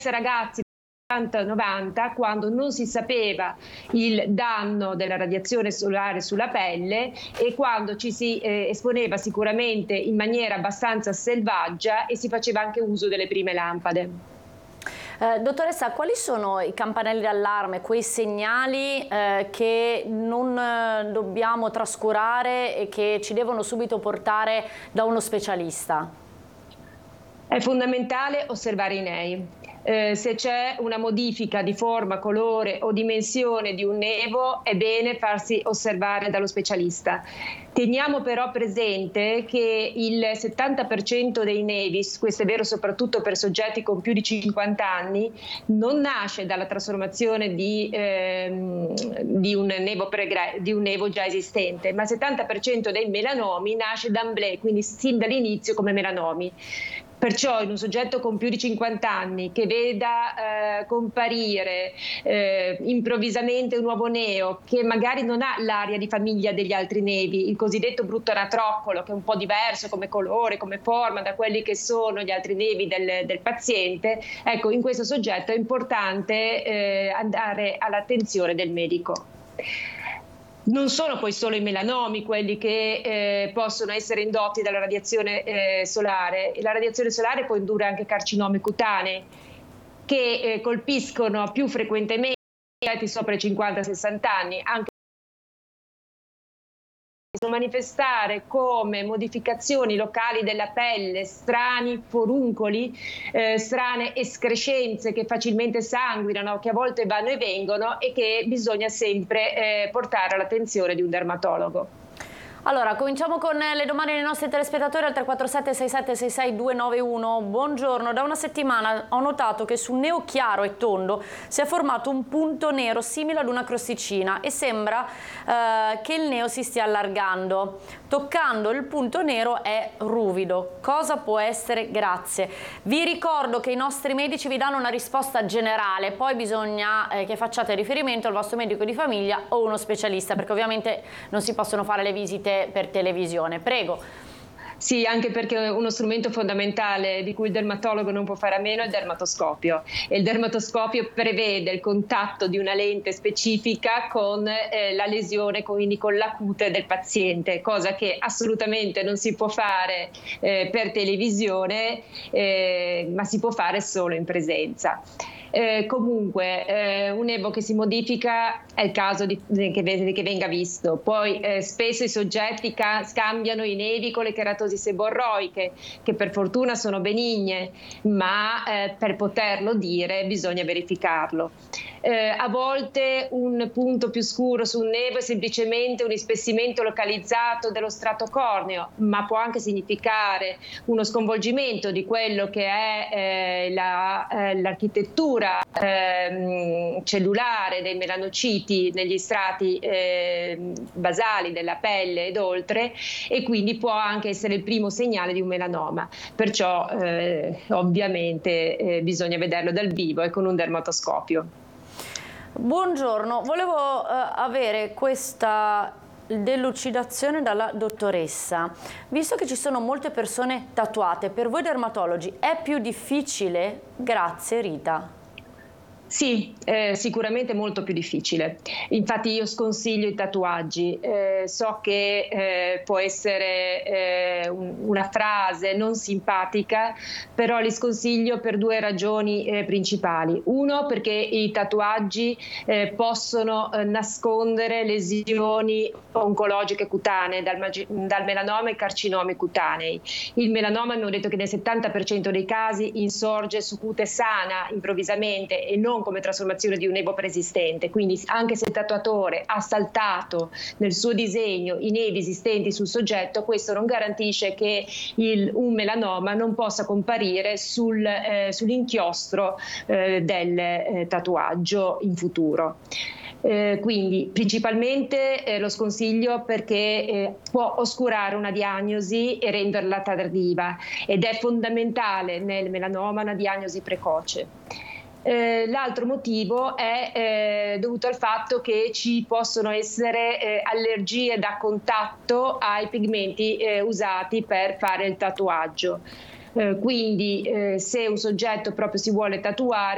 ragazzi 80-90, quando non si sapeva il danno della radiazione solare sulla pelle e quando ci si esponeva sicuramente in maniera abbastanza selvaggia e si faceva anche uso delle prime lampade. Dottoressa, quali sono i campanelli d'allarme, quei segnali che non dobbiamo trascurare e che ci devono subito portare da uno specialista? È fondamentale osservare i nei. Se c'è una modifica di forma, colore o dimensione di un nevo, è bene farsi osservare dallo specialista. Teniamo però presente che il 70% dei nevi, questo è vero soprattutto per soggetti con più di 50 anni, non nasce dalla trasformazione di un nevo già esistente, ma il 70% dei melanomi nasce d'emblée, quindi sin dall'inizio come melanomi. Perciò in un soggetto con più di 50 anni che veda comparire improvvisamente un nuovo neo che magari non ha l'aria di famiglia degli altri nevi, il cosiddetto brutto anatroccolo, che è un po' diverso come colore, come forma da quelli che sono gli altri nevi del paziente, ecco, in questo soggetto è importante andare all'attenzione del medico. Non sono poi solo i melanomi quelli che possono essere indotti dalla radiazione solare. La radiazione solare può indurre anche carcinomi cutanei che colpiscono più frequentemente sopra i 50-60 anni, anche manifestare come modificazioni locali della pelle, strani foruncoli, strane escrescenze che facilmente sanguinano, che a volte vanno e vengono e che bisogna sempre portare all'attenzione di un dermatologo. Allora, cominciamo con le domande dei nostri telespettatori al 347 6766 291. Buongiorno, da una settimana ho notato che sul neo chiaro e tondo si è formato un punto nero simile ad una crosticina e sembra che il neo si stia allargando. Toccando il punto nero è ruvido. Cosa può essere? Grazie. Vi ricordo che i nostri medici vi danno una risposta generale, poi bisogna che facciate riferimento al vostro medico di famiglia o uno specialista, perché ovviamente non si possono fare le visite per televisione. Prego. Sì, anche perché uno strumento fondamentale di cui il dermatologo non può fare a meno è il dermatoscopio. E il dermatoscopio prevede il contatto di una lente specifica con la lesione, quindi con la cute del paziente, cosa che assolutamente non si può fare per televisione, ma si può fare solo in presenza. Comunque un nevo che si modifica è il caso che venga visto. Poi spesso i soggetti scambiano i nevi con le keratosi seborroiche, che per fortuna sono benigne, ma per poterlo dire bisogna verificarlo. A volte un punto più scuro su un nevo è semplicemente un ispessimento localizzato dello strato corneo, ma può anche significare uno sconvolgimento di quello che è l'architettura cellulare dei melanociti negli strati basali della pelle ed oltre, e quindi può anche essere il primo segnale di un melanoma. Perciò ovviamente bisogna vederlo dal vivo e con un dermatoscopio. Buongiorno, volevo avere questa delucidazione dalla dottoressa. Visto che ci sono molte persone tatuate, per voi dermatologi è più difficile? Grazie, Rita. Sì, sicuramente molto più difficile. Infatti io sconsiglio i tatuaggi. So che può essere una frase non simpatica, però li sconsiglio per due ragioni principali. Uno, perché i tatuaggi possono nascondere lesioni oncologiche cutanee, dal melanoma ai carcinomi cutanei. Il melanoma, abbiamo detto che nel 70% dei casi insorge su cute sana improvvisamente e non come trasformazione di un nevo preesistente, quindi anche se il tatuatore ha saltato nel suo disegno i nevi esistenti sul soggetto, questo non garantisce che un melanoma non possa comparire sull'inchiostro del tatuaggio in futuro. Quindi principalmente lo sconsiglio perché può oscurare una diagnosi e renderla tardiva, ed è fondamentale nel melanoma una diagnosi precoce. L'altro motivo è dovuto al fatto che ci possono essere allergie da contatto ai pigmenti usati per fare il tatuaggio. Quindi se un soggetto proprio si vuole tatuare,